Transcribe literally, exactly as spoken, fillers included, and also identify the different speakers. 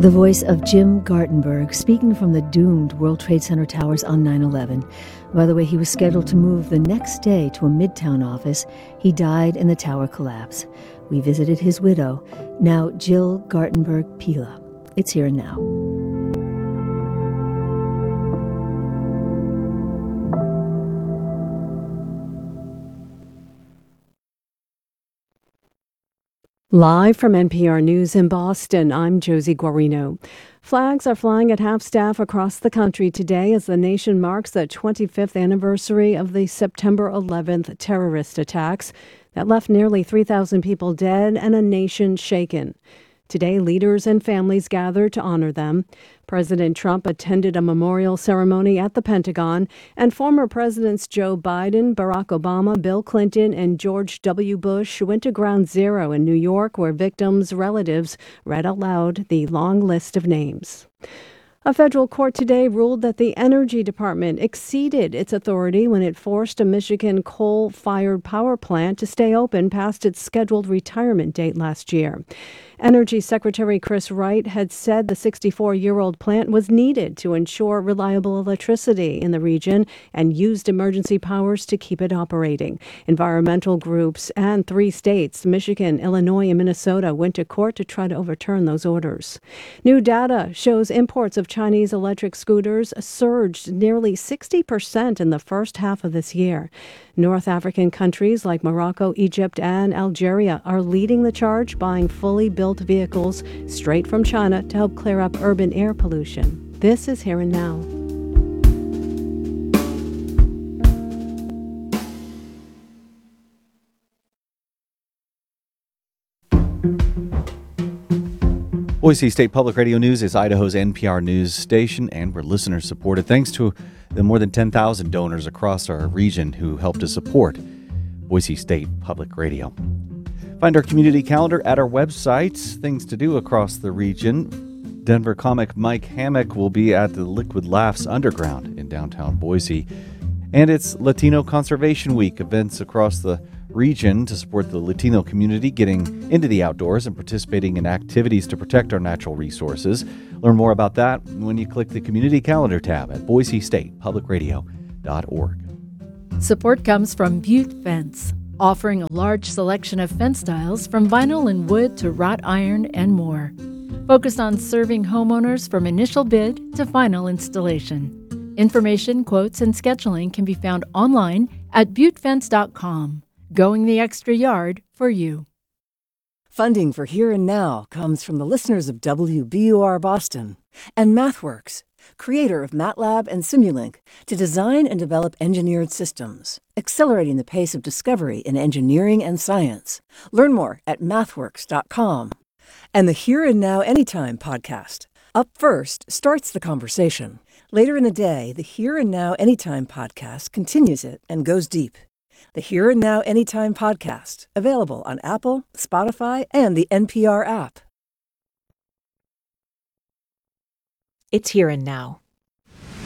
Speaker 1: The voice of Jim Gartenberg speaking from the doomed World Trade Center towers on nine eleven. By the way, he was scheduled to move the next day to a Midtown office. He died in the tower collapse. We visited his widow, now Jill Gartenberg Pila. It's here and now.
Speaker 2: Live from N P R News in Boston, I'm Josie Guarino. Flags are flying at half-staff across the country today as the nation marks the twenty-fifth anniversary of the September eleventh terrorist attacks that left nearly three thousand people dead and a nation shaken. Today, leaders and families gathered to honor them. President Trump attended a memorial ceremony at the Pentagon, and former Presidents Joe Biden, Barack Obama, Bill Clinton, and George W. Bush went to Ground Zero in New York, where victims' relatives read aloud the long list of names. A federal court today ruled that the Energy Department exceeded its authority when it forced a Michigan coal-fired power plant to stay open past its scheduled retirement date last year. Energy Secretary Chris Wright had said the sixty-four-year-old plant was needed to ensure reliable electricity in the region and used emergency powers to keep it operating. Environmental groups and three states, Michigan, Illinois, and Minnesota, went to court to try to overturn those orders. New data shows imports of Chinese electric scooters surged nearly sixty percent in the first half of this year. North African countries like Morocco, Egypt, and Algeria are leading the charge, buying fully built vehicles straight from China to help clear up urban air pollution. This is Here and Now.
Speaker 3: Boise State Public Radio News is Idaho's N P R news station, and we're listener-supported thanks to the more than ten thousand donors across our region who help to support Boise State Public Radio. Find our community calendar at our website. Things to do across the region. Denver comic Mike Hammock will be at the Liquid Laughs Underground in downtown Boise. And it's Latino Conservation Week. Events across the region to support the Latino community getting into the outdoors and participating in activities to protect our natural resources. Learn more about that when you click the Community Calendar tab at boise state public radio dot org.
Speaker 4: Support comes from Butte Fence, offering a large selection of fence styles from vinyl and wood to wrought iron and more. Focused on serving homeowners from initial bid to final installation. Information, quotes, and scheduling can be found online at butte fence dot com. Going the extra yard for you.
Speaker 5: Funding for Here and Now comes from the listeners of W B U R Boston and MathWorks, creator of MATLAB and Simulink, to design and develop engineered systems, accelerating the pace of discovery in engineering and science. Learn more at mathworks dot com. And the Here and Now Anytime podcast. Up First starts the conversation. Later in the day, the Here and Now Anytime podcast continues it and goes deep. The Here and Now Anytime podcast, available on Apple, Spotify, and the N P R app.
Speaker 6: It's Here and Now